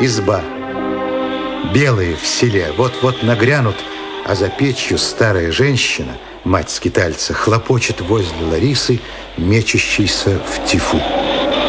изба. Белые в селе вот-вот нагрянут, а за печью старая женщина, мать скитальца, хлопочет возле Ларисы, мечущейся в тифу.